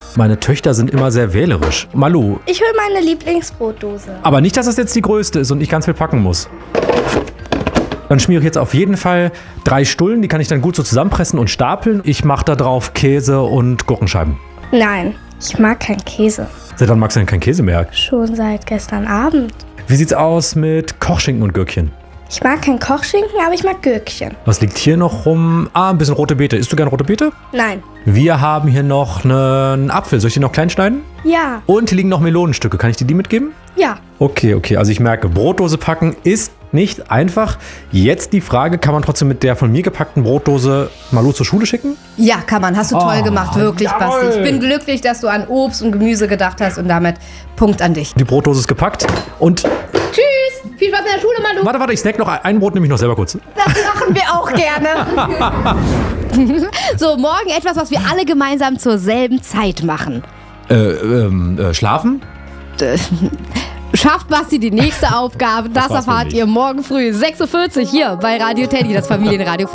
Meine Töchter sind immer sehr wählerisch. Malu, Ich hole meine Lieblingsbrotdose. aber nicht, dass das jetzt die größte ist und ich ganz viel packen muss. Dann schmiere ich jetzt auf jeden Fall 3 Stullen, die kann ich dann gut so zusammenpressen und stapeln. Ich mache da drauf Käse und Gurkenscheiben. Nein, ich mag keinen Käse. Seit wann magst du denn keinen Käse mehr? Schon seit gestern Abend. Wie sieht's aus mit Kochschinken und Gürkchen? Ich mag keinen Kochschinken, aber ich mag Gürkchen. Was liegt hier noch rum? Ein bisschen rote Beete. Isst du gern rote Beete? Nein. Wir haben hier noch einen Apfel. Soll ich den noch klein schneiden? Ja. Und hier liegen noch Melonenstücke. Kann ich dir die mitgeben? Ja. Okay. Also ich merke, Brotdose packen ist nicht einfach. Jetzt die Frage, kann man trotzdem mit der von mir gepackten Brotdose Malu zur Schule schicken? Ja, kann man. Hast du toll gemacht. Wirklich, jawohl. Basti. Ich bin glücklich, dass du an Obst und Gemüse gedacht hast und damit Punkt an dich. Die Brotdose ist gepackt. Und Tschüss. Viel Spaß in der Schule, Malu. warte, ich snack noch ein Brot, nehme ich noch selber kurz. Das machen wir auch gerne. So, morgen etwas, was wir alle gemeinsam zur selben Zeit machen. Schlafen? Schafft Basti die nächste Aufgabe? Das war's für erfahrt mich. ihr morgen früh 6:40 Uhr hier bei Radio Teddy, das Familienradio.